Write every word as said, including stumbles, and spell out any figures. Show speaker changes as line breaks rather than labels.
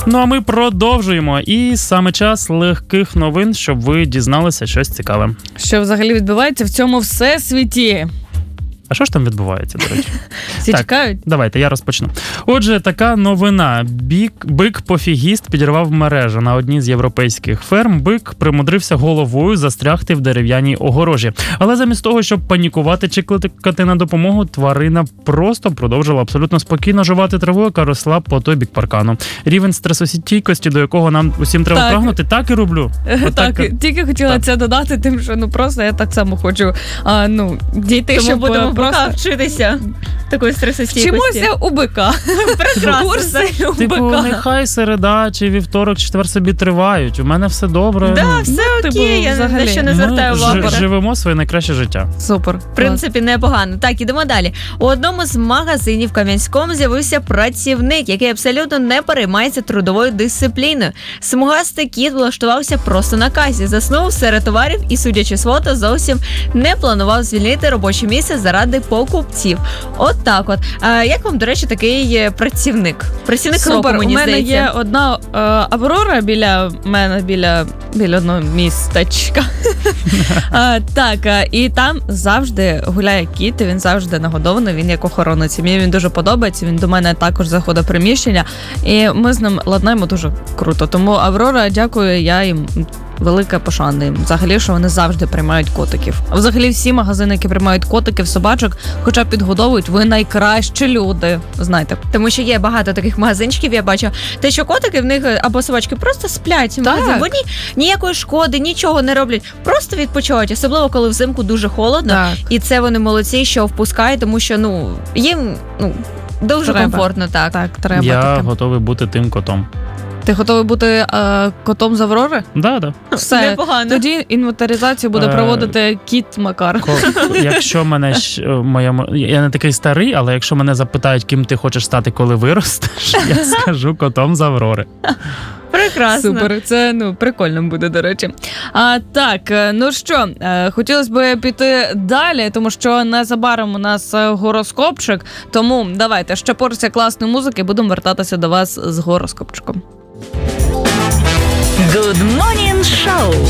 Ну а ми продовжуємо. І саме час легких новин, щоб ви дізналися щось цікаве.
Що взагалі відбувається в цьому всесвіті?
А що ж там відбувається, до речі?
Всі
так,
чекають?
Давайте, я розпочну. Отже, така новина. Бік, бик-пофігіст підірвав мережу. На одній з європейських ферм бик примудрився головою застрягти в дерев'яній огорожі. Але замість того, щоб панікувати чи кликати на допомогу, тварина просто продовжила абсолютно спокійно жувати траву, яка росла по той бік паркану. Рівень стресостійкості, до якого нам усім треба
так.
прагнути, так і роблю.
Так, так, тільки хотіла так. це додати, тим, що ну просто я так само хочу а, ну, дійти,
Тому
щоб
будемо
просто...
вчитися такої стресостійкості.
Вчимося у бика.
Прекрасно.
Курси у
типу,
бика.
нехай середа чи вівторок, четвер собі тривають. У мене все добре.
Да,
ну,
все
ну,
окей,
типу,
я
взагалі.
на що не звертаю
Ми
увагу.
ж, живемо своє найкраще життя.
Супер.
В принципі, непогано. Так, ідемо далі. У одному з магазинів в Кам'янському з'явився працівник, який абсолютно не переймається трудовою дисципліною. Смугастий кіт влаштувався просто на касі, заснув серед товарів і, судячи з фото, зовсім не планував звільнити робоче місце заради покупців. От так от. А як вам, до речі, такий працівник? Працівник
Супер.
року, мені
у мене
здається.
є одна е, Аврора біля мене, біля, біля одного містечка. а, так, е, і там завжди гуляє кіт, і він завжди нагодований, він як охоронець. Мені він дуже подобається, він до мене також заходить в приміщення, і ми з ним ладнаємо дуже круто. Тому Аврора, дякую, я їм велика пошана їм. Взагалі, що вони завжди приймають котиків. А взагалі всі магазини, які приймають котиків, собачок, хоча б підгодовують, ви найкращі люди. Знаєте.
Тому що є багато таких магазинчиків, я бачу. Те, що котики в них або собачки просто сплять в магазині. Вони ніякої шкоди, нічого не роблять. Просто відпочивають. Особливо, коли взимку дуже холодно.
Так.
І це вони молодці, що впускають, тому що ну їм ну дуже
Треба.
комфортно. Так.
Так, треба
Я
таке.
готовий бути тим котом.
Ти готовий бути е, котом з Аврори?
Да, да.
Все.
Непогано.
Тоді інвентаризацію буде
Е,
проводити кіт Макар.
Ко- Якщо мене щ- моя м- я не такий старий, але якщо мене запитають, ким ти хочеш стати, коли виростеш, я скажу котом з Аврори.
Прекрасно.
Супер, це ну прикольно буде, до речі. А так, е, ну що, е, хотілося б піти далі, тому що незабаром у нас е, гороскопчик. Тому давайте ще порція класної музики, будемо вертатися до вас з гороскопчиком.
Good Morning Show.